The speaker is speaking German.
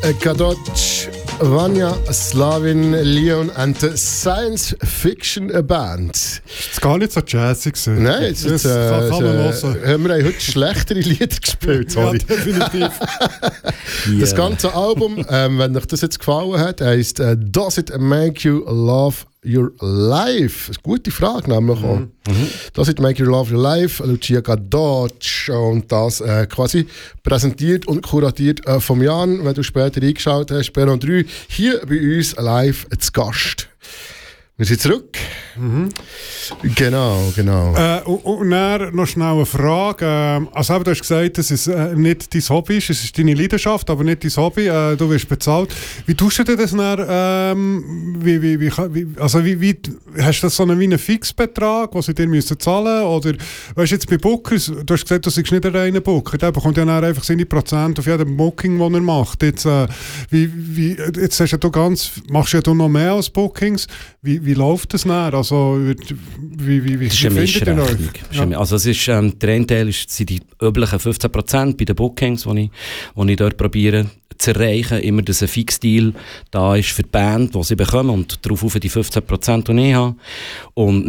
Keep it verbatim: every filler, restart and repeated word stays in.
Gadot, Vanya, Slavin, Leon and the Science Fiction Band. Das ist gar nicht so jazzig. Nein, jetzt, das äh, kann, kann man äh, hören. wir haben heute schlechtere Lieder gespielt, sorry. Ja, definitiv. Das ganze Album, ähm, wenn euch das jetzt gefallen hat, heisst äh, Does It Make You Love Your Life? Eine gute Frage, nämlich auch. Mhm. Does It Make You Love Your Life? Lucia Gadot. Und das äh, quasi präsentiert und kuratiert äh, vom Jan, wenn du später eingeschaut hast, Perron drei, hier bei uns live zu Gast. Wir sind zurück. Mhm. Genau, genau. Äh, und, und dann noch schnell eine Frage. Ähm, also eben, du hast gesagt, dass es äh, nicht dein Hobby ist, es ist deine Leidenschaft, aber nicht dein Hobby. Äh, du wirst bezahlt. Wie tust du dir das dann? Ähm, wie, wie, wie, wie, also wie, wie, hast du das so einen, wie einen Fixbetrag, den sie dir müssen zahlen? Oder weißt du jetzt bei Bookers, du hast gesagt, du bist nicht ein reiner Booker, der bekommt ja dann einfach seine Prozent auf jedem Booking, den er macht. Jetzt, äh, wie, wie, jetzt hast ja du ganz, machst ja du noch mehr als Bookings. Wie, wie läuft das dann? Also, wie, wie, wie, das ist eine Mischrechnung. Ja. Also es ist, ähm, der eine Teil ist, sind die üblichen fünfzehn Prozent bei den Bookings, die ich, die ich dort probiere zu erreichen. Immer, dass ein Fixdeal da ist für die Band, die sie bekommen und darauf auf die fünfzehn Prozent, die ich habe. Und